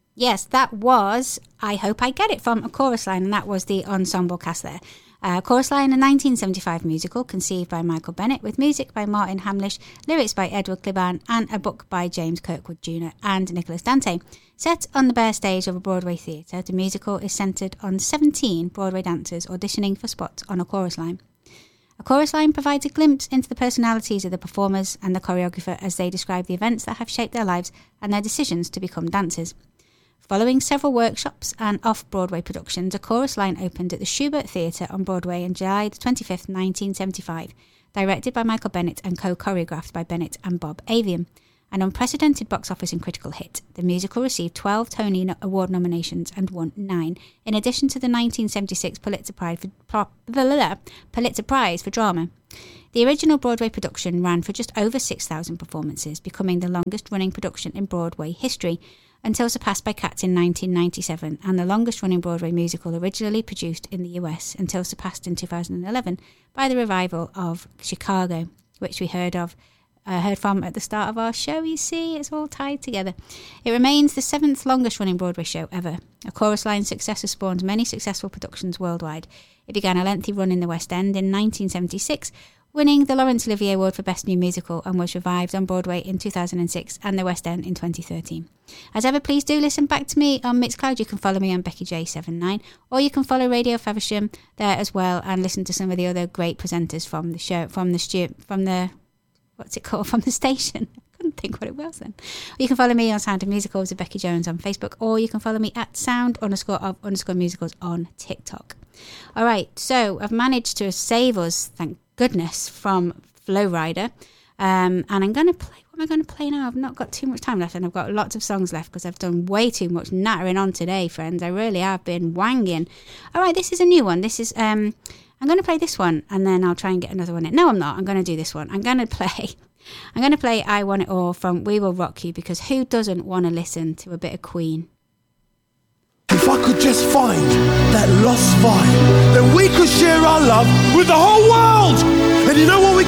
Yes, that was I Hope I Get It from A Chorus Line, and that was the ensemble cast there. Chorus Line, a 1975 musical conceived by Michael Bennett with music by Martin Hamlish, lyrics by Edward Clibban, and a book by James Kirkwood Jr. and Nicholas Dante. Set on the bare stage of a Broadway theatre, the musical is centred on 17 Broadway dancers auditioning for spots on a chorus line. A chorus line provides a glimpse into the personalities of the performers and the choreographer as they describe the events that have shaped their lives and their decisions to become dancers. Following several workshops and off-Broadway productions, A Chorus Line opened at the Shubert Theatre on Broadway on July 25, 1975, directed by Michael Bennett and co-choreographed by Bennett and Bob Avian. An unprecedented box office and critical hit, the musical received 12 Tony Award nominations and won 9, in addition to the 1976 Pulitzer Prize for Drama. The original Broadway production ran for just over 6,000 performances, becoming the longest-running production in Broadway history, until surpassed by Cats in 1997, and the longest-running Broadway musical originally produced in the US, until surpassed in 2011 by the revival of Chicago, which we heard from at the start of our show. You see, it's all tied together. It remains the 7th longest-running Broadway show ever. A Chorus Line success has spawned many successful productions worldwide. It began a lengthy run in the West End in 1976, winning the Laurence Olivier Award for Best New Musical, and was revived on Broadway in 2006 and the West End in 2013. As ever, please do listen back to me on Mixcloud. You can follow me on BeckyJ79, or you can follow Radio Faversham there as well and listen to some of the other great presenters from the show, from the station. I couldn't think what it was then. You can follow me on Sound of Musicals with Becky Jones on Facebook, or you can follow me at sound_of_musicals on TikTok. All right, so I've managed to save us, thank goodness, from Flow Rider, and I'm going to play. What am I going to play now? I've not got too much time left, and I've got lots of songs left because I've done way too much nattering on today, friends. I really have been wanging. All right, this is a new one. This is I'm going to play this one, and then I'll try and get another one in. No, I'm not. I'm going to do this one. I'm going to play I Want It All from We Will Rock You, because who doesn't want to listen to a bit of Queen? If I could just find that lost vibe, then we could share our love with the whole world. And you know what we